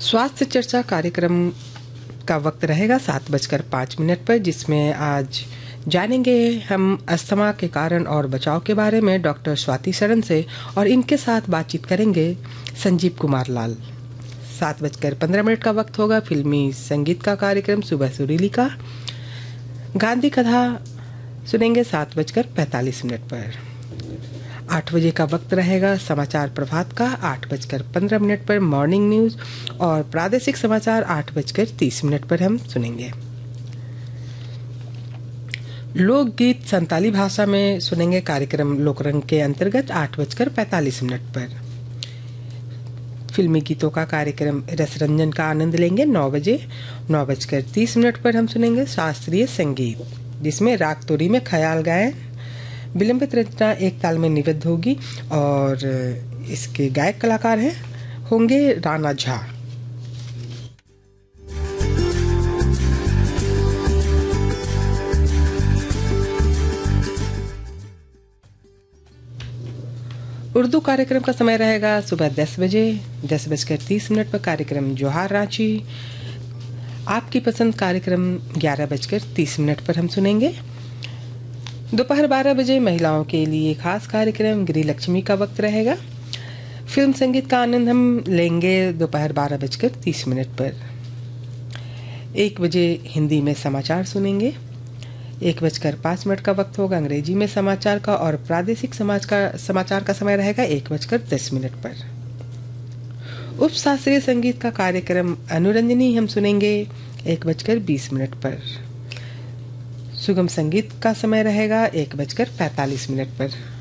स्वास्थ्य चर्चा कार्यक्रम का वक्त रहेगा 7:05 पर, जिसमें आज जानेंगे हम अस्थमा के कारण और बचाव के बारे में डॉक्टर स्वाति शरण से, और इनके साथ बातचीत करेंगे संजीव कुमार लाल। 7:15 का वक्त होगा फिल्मी संगीत का कार्यक्रम सुबह सुरीली का। गांधी कथा सुनेंगे 7:45 पर। 8 बजे का वक्त रहेगा समाचार प्रभात का। 8:15 पर मॉर्निंग न्यूज और प्रादेशिक समाचार 8:30 पर हम सुनेंगे। लोकगीत संताली भाषा में सुनेंगे कार्यक्रम लोकरंग के अंतर्गत 8:45 पर। फिल्मी गीतों का कार्यक्रम रसरंजन का आनंद लेंगे 9 बजे। 9:30 पर हम सुनेंगे शास्त्रीय संगीत, जिसमें राग तोरी में ख्याल गायन, विलंबित रचना एक ताल में निबद्ध होगी, और इसके गायक कलाकार होंगे राणा झा। उर्दू कार्यक्रम का समय रहेगा सुबह 10 बजे। 10:30 पर कार्यक्रम जोहार रांची। आपकी पसंद कार्यक्रम 11:30 पर हम सुनेंगे। दोपहर 12 बजे महिलाओं के लिए खास कार्यक्रम गृह लक्ष्मी का वक्त रहेगा। फिल्म संगीत का आनंद हम लेंगे दोपहर 12:30 पर। 1 बजे हिंदी में समाचार सुनेंगे। 1:05 का वक्त होगा अंग्रेजी में समाचार का, और प्रादेशिक समाचार का समय रहेगा 1:10 पर। उप शास्त्रीय संगीत का कार्यक्रम अनुरंजनी हम सुनेंगे 1:20 पर। सुगम संगीत का समय रहेगा 1:45 पर।